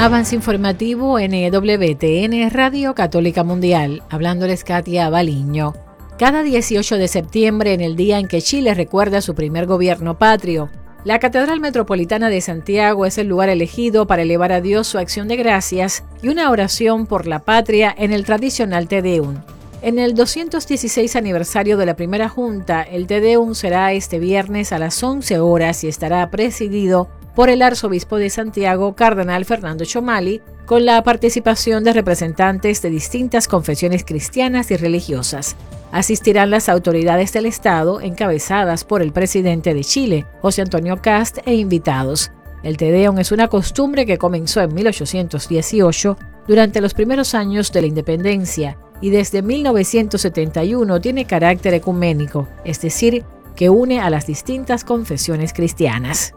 Avance informativo en EWTN Radio Católica Mundial. Hablándoles Katia Baliño. Cada 18 de septiembre, en el día en que Chile recuerda su primer gobierno patrio, la Catedral Metropolitana de Santiago es el lugar elegido para elevar a Dios su acción de gracias y una oración por la patria en el tradicional Te Deum. En el 216 aniversario de la primera junta, el Te Deum será este viernes a las 11 horas y estará presidido por el arzobispo de Santiago, cardenal Fernando Chomali, con la participación de representantes de distintas confesiones cristianas y religiosas. Asistirán las autoridades del Estado, encabezadas por el presidente de Chile, José Antonio Kast, e invitados. El Te Deum es una costumbre que comenzó en 1818, durante los primeros años de la independencia, y desde 1971 tiene carácter ecuménico, es decir, que une a las distintas confesiones cristianas.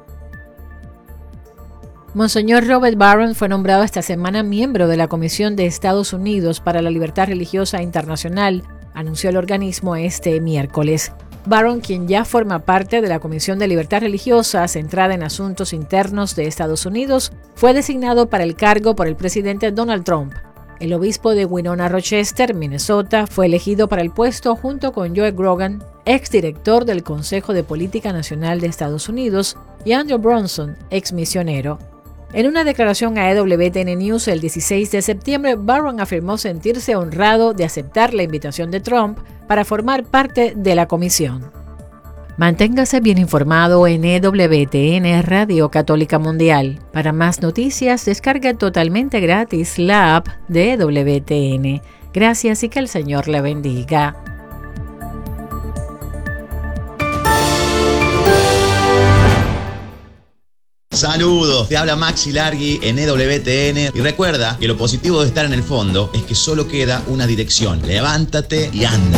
Monseñor Robert Barron fue nombrado esta semana miembro de la Comisión de Estados Unidos para la Libertad Religiosa Internacional, anunció el organismo este miércoles. Barron, quien ya forma parte de la Comisión de Libertad Religiosa centrada en asuntos internos de Estados Unidos, fue designado para el cargo por el presidente Donald Trump. El obispo de Winona Rochester, Minnesota, fue elegido para el puesto junto con Joe Grogan, exdirector del Consejo de Política Nacional de Estados Unidos, y Andrew Bronson, exmisionero. En una declaración a EWTN News el 16 de septiembre, Barron afirmó sentirse honrado de aceptar la invitación de Trump para formar parte de la comisión. Manténgase bien informado en EWTN Radio Católica Mundial. Para más noticias, descarga totalmente gratis la app de EWTN. Gracias y que el Señor le bendiga. Saludos, te habla Maxi Largui en EWTN y recuerda que lo positivo de estar en el fondo es que solo queda una dirección: levántate y anda.